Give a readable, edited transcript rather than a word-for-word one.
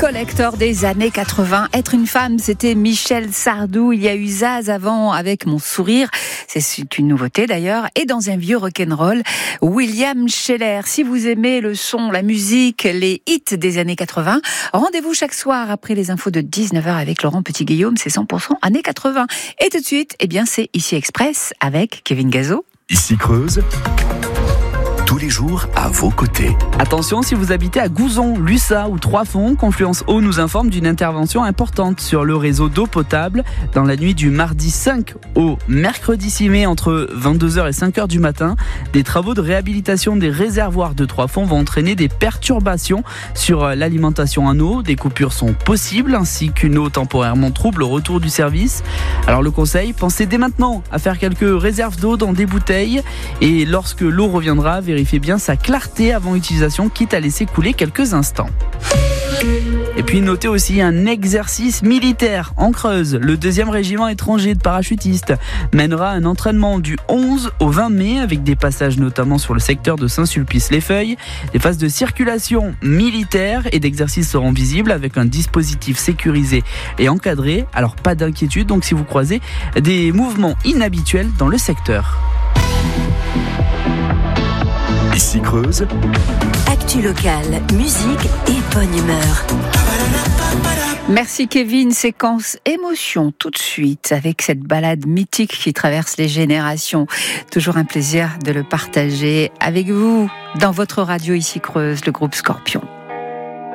collector des années 80. Être une femme, c'était Michel Sardou. Il y a eu Zaz avant avec Mon sourire. C'est une nouveauté d'ailleurs. Et dans un vieux rock'n'roll, William Scheller. Si vous aimez le son, la musique, les hits des années 80, rendez-vous chaque soir après les infos de 19h avec Laurent Petit-Guillaume. C'est 100% années 80. Et tout de suite, c'est Ici Express avec Kevin Gazo. Ici Creuse. Tous les jours à vos côtés. Attention, si vous habitez à Gouzon, Lussat ou Trois-Fonds, Confluence Eau nous informe d'une intervention importante sur le réseau d'eau potable dans la nuit du mardi 5 au mercredi 6 mai entre 22h et 5h du matin. Des travaux de réhabilitation des réservoirs de Trois-Fonds vont entraîner des perturbations sur l'alimentation en eau. Des coupures sont possibles ainsi qu'une eau temporairement trouble au retour du service. Alors le conseil, pensez dès maintenant à faire quelques réserves d'eau dans des bouteilles et lorsque l'eau reviendra, vérifiez bien sa clarté avant utilisation, quitte à laisser couler quelques instants. Et puis notez aussi un exercice militaire en Creuse. Le 2e régiment étranger de parachutistes mènera un entraînement du 11 au 20 mai avec des passages notamment sur le secteur de Saint-Sulpice-les-Feuilles. Des phases de circulation militaire et d'exercice seront visibles avec un dispositif sécurisé et encadré. Alors pas d'inquiétude donc si vous croisez des mouvements inhabituels dans le secteur. Ici Creuse. Actu locale, musique et bonne humeur. Merci Kevin, séquence émotion tout de suite avec cette balade mythique qui traverse les générations. Toujours un plaisir de le partager avec vous dans votre radio Ici Creuse, le groupe Scorpion.